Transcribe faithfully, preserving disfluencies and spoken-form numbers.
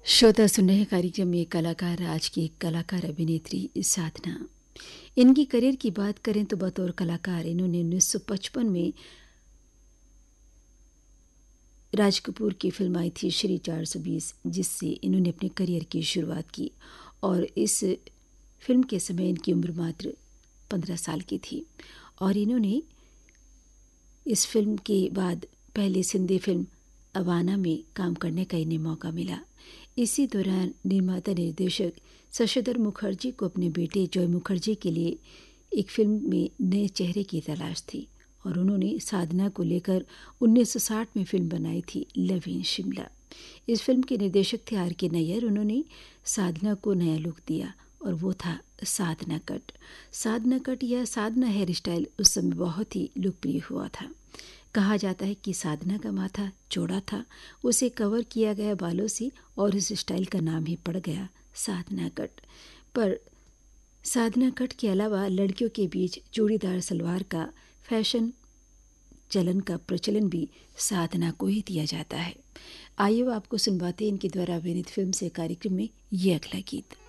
श्रोता सुन रहे हैं कार्यक्रम में कलाकार, आज की एक कलाकार अभिनेत्री साधना। इनकी करियर की बात करें तो बतौर कलाकार इन्होंने उन्नीस सौ पचपन में राज कपूर की फिल्म आई थी श्री चार सौ बीस, जिससे इन्होंने अपने करियर की शुरुआत की। और इस फिल्म के समय इनकी उम्र मात्र पंद्रह साल की थी। और इन्होंने इस फिल्म के बाद पहले सिंधी फिल्म अवाना में काम करने का इन्हें मौका मिला। इसी दौरान निर्माता निर्देशक शशिधर मुखर्जी को अपने बेटे जॉय मुखर्जी के लिए एक फिल्म में नए चेहरे की तलाश थी और उन्होंने साधना को लेकर उन्नीस सौ साठ में फिल्म बनाई थी लव इन शिमला। इस फिल्म के निर्देशक थे आर के नैयर। उन्होंने साधना को नया लुक दिया और वो था साधना कट। साधना कट या साधना हेयर स्टाइल उस समय बहुत ही लोकप्रिय हुआ था। कहा जाता है कि साधना का माथा चौड़ा था, उसे कवर किया गया बालों से और इस स्टाइल का नाम ही पड़ गया साधना कट। पर साधना कट के अलावा लड़कियों के बीच चूड़ीदार सलवार का फैशन चलन का प्रचलन भी साधना को ही दिया जाता है। आइए आपको सुनवाते इनके द्वारा अभिनीत फिल्म से कार्यक्रम में ये अगला गीत।